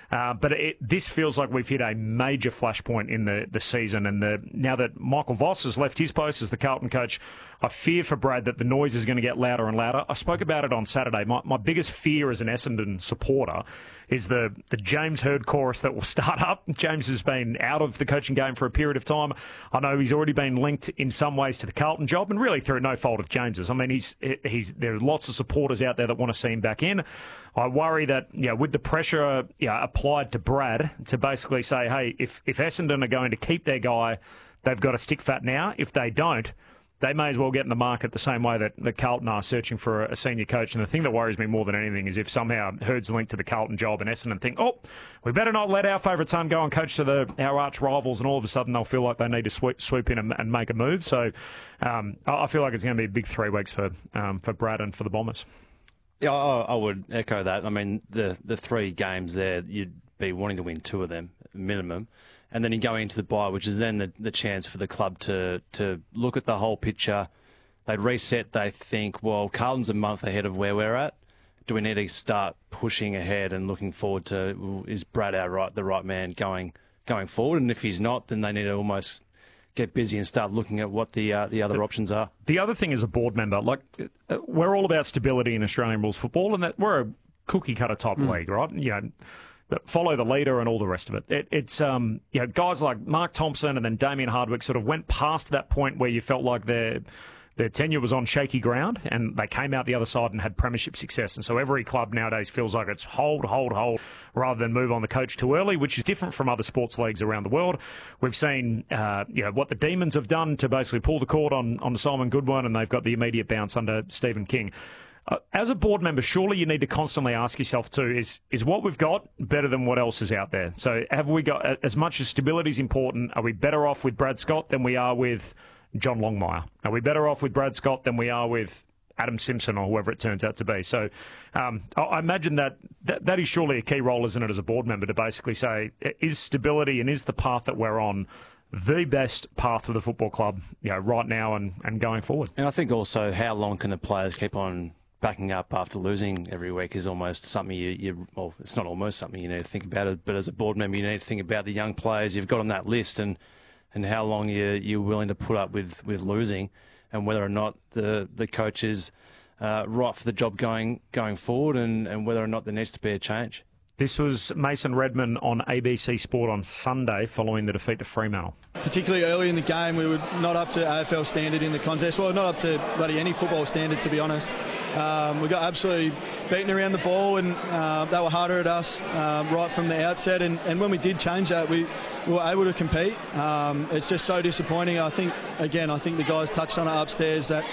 But this feels like we've hit a major flashpoint in the season. And now that Michael Voss has left his post as the Carlton coach, I fear for Brad that the noise is going to get louder and louder. I spoke about it on Saturday. My biggest fear as an Essendon supporter is the James Hird chorus that will start up. James has been out of the coaching game for a period of time. I know he's already been linked in some ways to the Carlton job, and really through no fault of James's. I mean, there are lots of supporters out there that want to see him back in. I worry that, with the pressure applied to Brad to basically say, hey, if Essendon are going to keep their guy, they've got to stick fat now. If they don't, they may as well get in the market the same way that Carlton are searching for a senior coach. And the thing that worries me more than anything is if somehow Herd's linked to the Carlton job and Essendon think, we better not let our favourite son go and coach to our arch rivals, and all of a sudden they'll feel like they need to swoop in and make a move. So I feel like it's going to be a big 3 weeks for Brad and for the Bombers. Yeah, I would echo that. I mean, the 3 games there, you'd be wanting to win 2 of them, minimum. And then you go into the bye, which is then the chance for the club to look at the whole picture. They reset, they think, well, Carlton's a month ahead of where we're at. Do we need to start pushing ahead and looking forward to, is Brad the right man going forward? And if he's not, then they need to almost get busy and start looking at what the other options are. The other thing as a board member, we're all about stability in Australian rules football, and that we're a cookie-cutter type league, right? Follow the leader and all the rest of it. It's guys like Mark Thompson and then Damien Hardwick sort of went past that point where you felt like their tenure was on shaky ground, and they came out the other side and had premiership success. And so every club nowadays feels like it's hold, rather than move on the coach too early, which is different from other sports leagues around the world. We've seen what the Demons have done to basically pull the cord on Simon Goodwin, and they've got the immediate bounce under Stephen King. As a board member, surely you need to constantly ask yourself too, is what we've got better than what else is out there? So have we got, as much as stability is important, are we better off with Brad Scott than we are with John Longmire? Are we better off with Brad Scott than we are with Adam Simpson or whoever it turns out to be? So I imagine that is surely a key role, isn't it, as a board member, to basically say, is stability and is the path that we're on the best path for the football club right now and going forward? And I think also, how long can the players keep on backing up after losing every week is almost something well, it's not almost something you need to think about it, but as a board member, you need to think about the young players you've got on that list and how long you're willing to put up with losing, and whether or not the coach is right for the job going forward, and whether or not there needs to be a change. This was Mason Redman on ABC Sport on Sunday following the defeat to Fremantle. Particularly early in the game, we were not up to AFL standard in the contest. Well, not up to bloody any football standard, to be honest. We got absolutely beaten around the ball, and they were harder at us right from the outset. And when we did change that, we were able to compete. It's just so disappointing. I think the guys touched on it upstairs that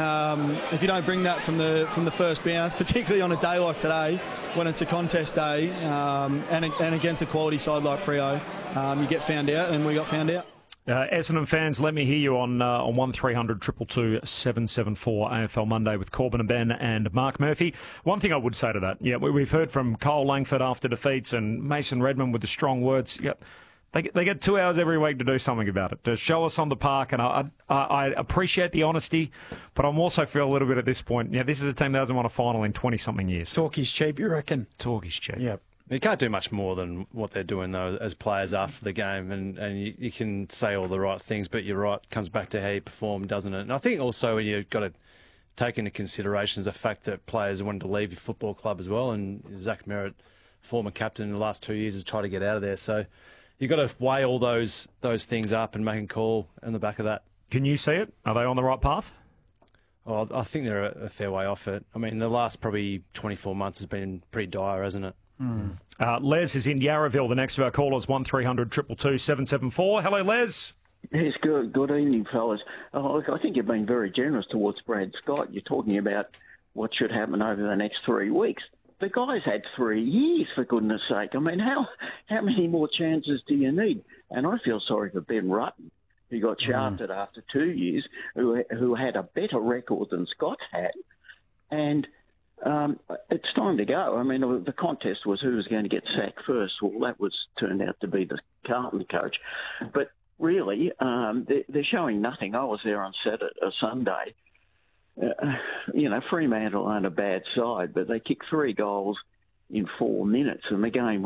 if you don't bring that from the first bounce, particularly on a day like today, when it's a contest day and against a quality side like Freo, you get found out, and we got found out. Essendon fans, let me hear you on 1300 222 774 AFL Monday with Corbin and Ben and Mark Murphy. One thing I would say to that, we've heard from Cole Langford after defeats and Mason Redman with the strong words. They get 2 hours every week to do something about it, to show us on the park, and I appreciate the honesty, but I'm also feel a little bit at this point, this is a team that hasn't won a final in 20-something years. Talk is cheap, you reckon? Talk is cheap. Yep. You can't do much more than what they're doing, though, as players after the game, and you can say all the right things, but you're right, it comes back to how you perform, doesn't it? And I think also you've got to take into consideration the fact that players wanted to leave your football club as well, and Zach Merritt, former captain in the last 2 years, has tried to get out of there. So you've got to weigh all those things up and make a call in the back of that. Can you see it? Are they on the right path? Well, I think they're a fair way off it. I mean, the last probably 24 months has been pretty dire, hasn't it? Les is in Yarraville. The next of our callers, 1300 222 774. Hello, Les. Yes, good evening, fellas. Look, I think you've been very generous towards Brad Scott. You're talking about what should happen over the next 3 weeks. The guy's had 3 years, for goodness sake. I mean, how many more chances do you need? And I feel sorry for Ben Rutten, who got shafted after 2 years, who had a better record than Scott's had. And it's time to go. I mean, the contest was who was going to get sacked first. Well, that turned out to be the Carlton coach. But really, they're showing nothing. I was there on Sunday. Fremantle aren't a bad side, but they kicked 3 goals in 4 minutes, and the game